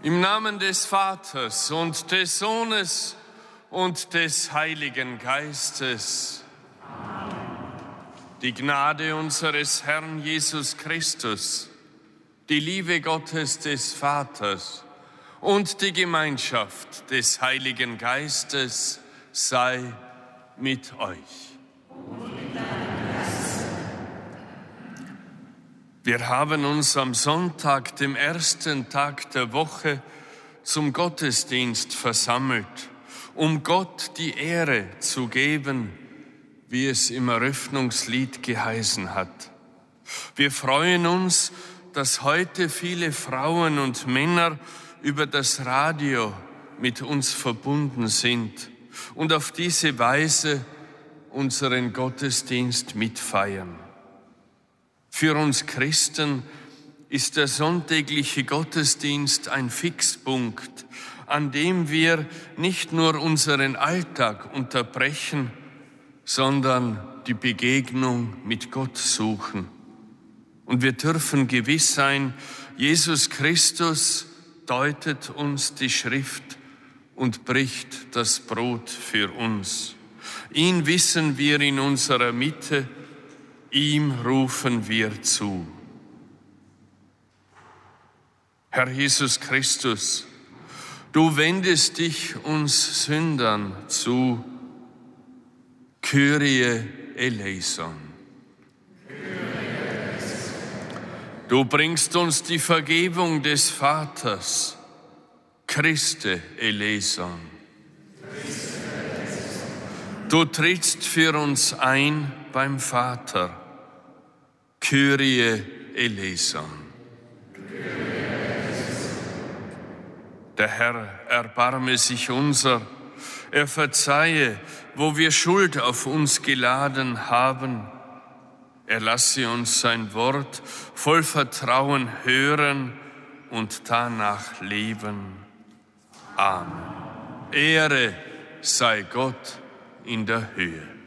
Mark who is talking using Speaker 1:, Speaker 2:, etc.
Speaker 1: Im Namen des Vaters und des Sohnes und des Heiligen Geistes. Amen. Die Gnade unseres Herrn Jesus Christus, die Liebe Gottes des Vaters und die Gemeinschaft des Heiligen Geistes sei mit euch. Wir haben uns am Sonntag, dem ersten Tag der Woche, zum Gottesdienst versammelt, um Gott die Ehre zu geben, wie es im Eröffnungslied geheißen hat. Wir freuen uns, dass heute viele Frauen und Männer über das Radio mit uns verbunden sind und auf diese Weise unseren Gottesdienst mitfeiern. Für uns Christen ist der sonntägliche Gottesdienst ein Fixpunkt, an dem wir nicht nur unseren Alltag unterbrechen, sondern die Begegnung mit Gott suchen. Und wir dürfen gewiss sein, Jesus Christus deutet uns die Schrift und bricht das Brot für uns. Ihn wissen wir in unserer Mitte, ihm rufen wir zu. Herr Jesus Christus, du wendest dich uns Sündern zu. Kyrie eleison. Du bringst uns die Vergebung des Vaters. Christe eleison. Du trittst für uns ein beim Vater. Kyrie eleison. Der Herr erbarme sich unser, er verzeihe, wo wir Schuld auf uns geladen haben. Er lasse uns sein Wort voll Vertrauen hören und danach leben. Amen. Ehre sei Gott in der Höhe.